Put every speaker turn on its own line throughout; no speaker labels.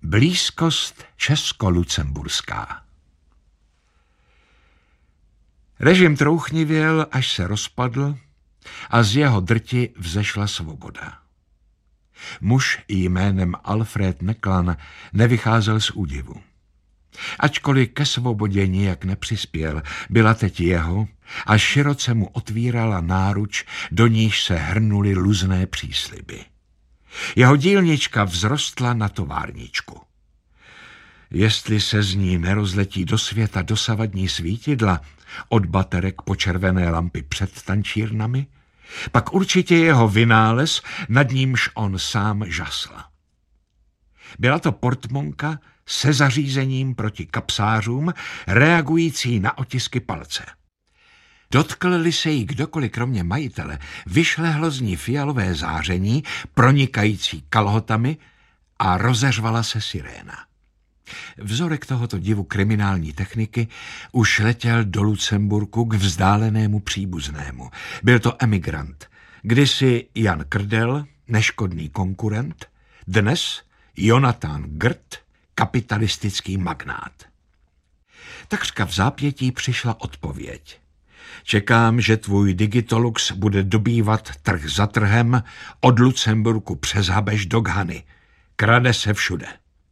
Blízkost česko-lucemburská. Režim trouchnivěl, až se rozpadl a z jeho drti vzešla svoboda. Muž jménem Alfred Neklan nevycházel z údivu. Ačkoliv ke svobodě nijak nepřispěl, byla teď jeho a široce mu otvírala náruč, do níž se hrnuly luzné přísliby. Jeho dílnička vzrostla na továrničku. Jestli se z ní nerozletí do světa dosavadní svítidla, od baterek po červené lampy před tančírnami, pak určitě jeho vynález, nad nímž on sám žasl. Byla to portmonka se zařízením proti kapsářům, reagující na otisky palce. Dotkl-li se jí kdokoliv kromě majitele, vyšlehlo z ní fialové záření, pronikající kalhotami, a rozeřvala se siréna. Vzorek tohoto divu kriminální techniky už letěl do Lucemburku k vzdálenému příbuznému. Byl to emigrant, kdysi Jan Krdel, neškodný konkurent, dnes Jonathan Grt, kapitalistický magnát. Takřka v zápětí přišla odpověď. Čekám, že tvůj Digitolux bude dobývat trh za trhem od Lucemburku přes Habeš do Ghany. Krade se všude.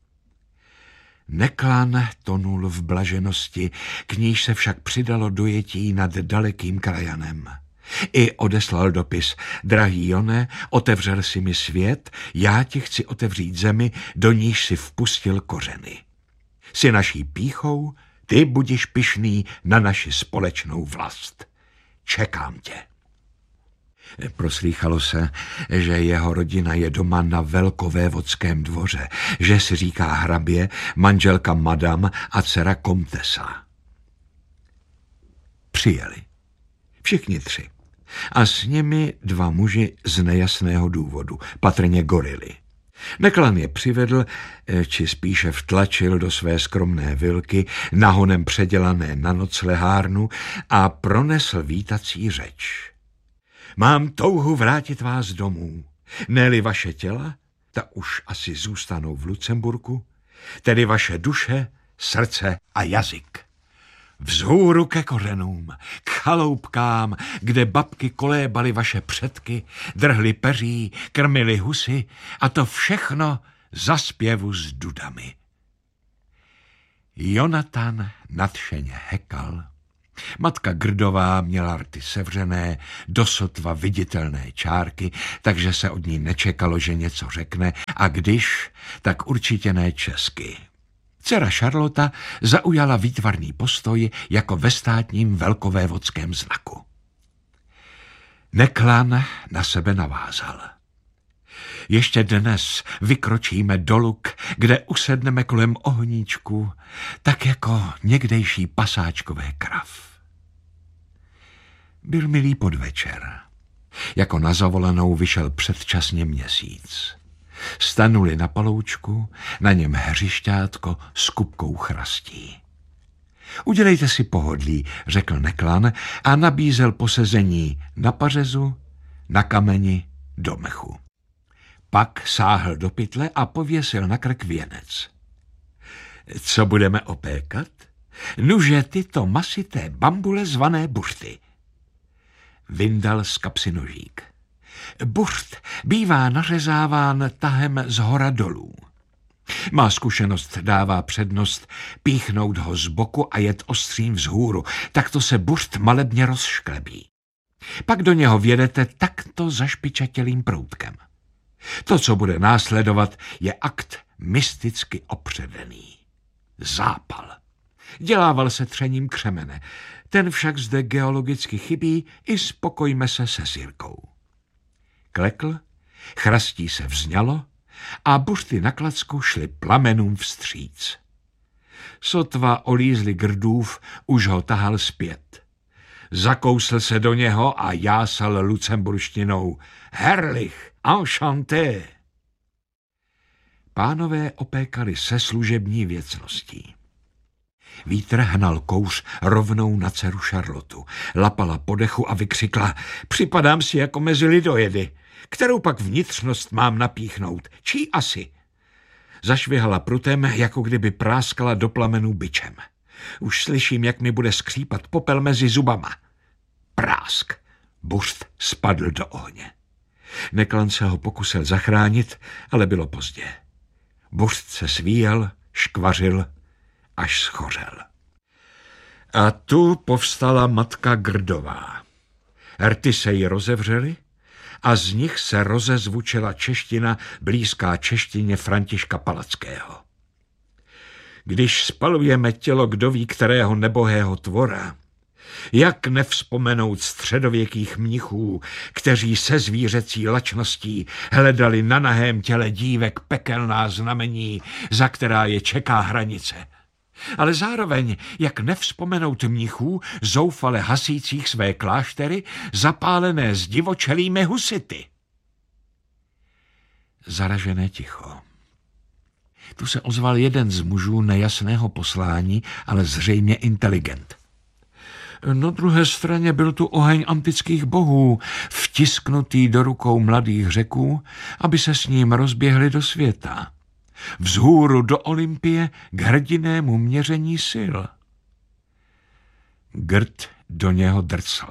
Neklan tonul v blaženosti, k níž se však přidalo dojetí nad dalekým krajanem. I odeslal dopis. Drahý Jone, otevřel si mi svět, já ti chci otevřít zemi, do níž si vpustil kořeny. Jsi naší pýchou, ty budiš pyšný na naši společnou vlast. Čekám tě. Proslýchalo se, že jeho rodina je doma na velkovévodském dvoře, že si říká hrabě, manželka madam a dcera komtesa. Přijeli. Všichni tři. A s nimi dva muži z nejasného důvodu, patrně gorily. Neklan je přivedl, či spíše vtlačil do své skromné vilky, nahonem předělané na noclehárnu, a pronesl vítací řeč. Mám touhu vrátit vás domů. Ne-li vaše těla, ta už asi zůstanou v Lucemburku, tedy vaše duše, srdce a jazyk. Vzhůru ke kořenům, k chaloupkám, kde babky kolébaly vaše předky, drhly peří, krmily husy, a to všechno za zpěvu s dudami. Jonathan nadšeně hekal. Matka Grdová měla rty sevřené, dosotva viditelné čárky, takže se od ní nečekalo, že něco řekne, a když, tak určitě ne česky. Dcera Charlota zaujala výtvarný postoj jako ve státním velkovévodském znaku. Neklan na sebe navázal. Ještě dnes vykročíme do Luk, kde usedneme kolem ohníčku, tak jako někdejší pasáčkové krav. Byl milý podvečer. Jako na zavolanou vyšel předčasně měsíc. Stanuli na paloučku, na něm hřišťátko s kupkou chrastí. Udělejte si pohodlí, řekl Neklan a nabízel posezení na pařezu, na kameni, do mechu. Pak sáhl do pytle a pověsil na krk věnec. Co budeme opékat? Nuže tyto masité bambule zvané buřty. Vyndal z kapsy nožík. Buřt bývá nařezáván tahem z hora dolů. Má zkušenost dává přednost píchnout ho z boku a jet ostřím vzhůru, takto se buřt malebně rozšklebí. Pak do něho vjedete takto zašpičatělým proutkem. To, co bude následovat, je akt mysticky opředený. Zápal. Dělával se třením křemene. Ten však zde geologicky chybí, i spokojme se se sirkou. Klekl, chrastí se vzňalo a buřty na klacku šly plamenům vstříc. Sotva olízli Grdův, už ho tahal zpět. Zakousl se do něho a jásal lucemburštinou. Herrlich, enchanté. Pánové opékali se služební věcností. Vítr hnal kouř rovnou na dceru Charlotu. Lapala po dechu a vykřikla: připadám si jako mezi lidojedy. Kterou pak vnitřnost mám napíchnout? Čí asi? Zašvihala prutem, jako kdyby práskala do plamenů bičem. Už slyším, jak mi bude skřípat popel mezi zubama. Prásk. Burst spadl do ohně. Neklan se ho pokusil zachránit, ale bylo pozdě. Burst se svíjel, škvařil, až schořel. A tu povstala matka Grdová. Rty se jí rozevřely a z nich se rozezvučila čeština blízká češtině Františka Palackého. Když spalujeme tělo kdoví kterého nebohého tvora, jak nevzpomenout středověkých mnichů, kteří se zvířecí lačností hledali na nahém těle dívek pekelná znamení, za která je čeká hranice. Ale zároveň, jak nevzpomenout mnichů, zoufale hasících své kláštery, zapálené zdivočelými husity. Zaražené ticho. Tu se ozval jeden z mužů nejasného poslání, ale zřejmě inteligent. Na druhé straně byl tu oheň antických bohů, vtisknutý do rukou mladých Řeků, aby se s ním rozběhli do světa. Vzhůru do Olympie k hrdinému měření sil. Grd do něho drcl.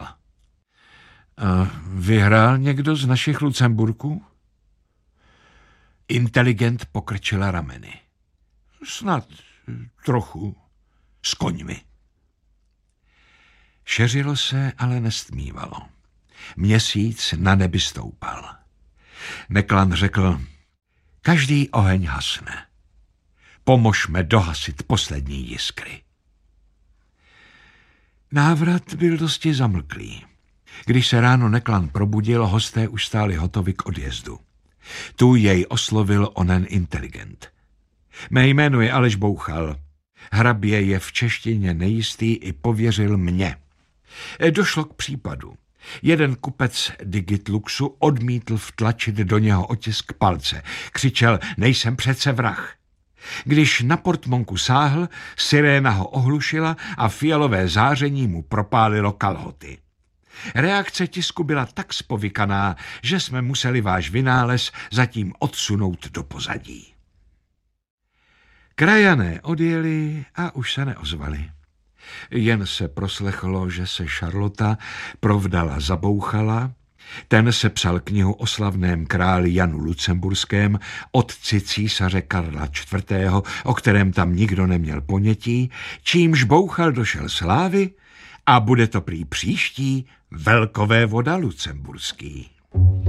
Vyhrál někdo z našich Lucemburků? Inteligent pokrčila rameny. Snad trochu s koňmi. Šeřilo se, ale nestmívalo. Měsíc na nebi stoupal. Neklan řekl, každý oheň hasne. Pomožme dohasit poslední jiskry. Návrat byl dosti zamlklý. Když se ráno Neklan probudil, hosté už stáli hotovi k odjezdu. Tu jej oslovil onen inteligent. Mé jméno je Aleš Bouchal. Hrabě je v češtině nejistý i pověřil mě. Došlo k případu. Jeden kupec Digitluxu odmítl vtlačit do něho otisk palce. Křičel, nejsem přece vrah. Když na portmonku sáhl, siréna ho ohlušila a fialové záření mu propálilo kalhoty. Reakce tisku byla tak spovykaná, že jsme museli váš vynález zatím odsunout do pozadí. Krajané odjeli a už se neozvali. Jen se proslechlo, že se Šarlota provdala za Bouchala, ten se psal knihu o slavném králi Janu Lucemburském, otci císaře Karla IV., o kterém tam nikdo neměl ponětí, čímž Bouchal došel slávy a bude to prý příští velkovévoda lucemburský.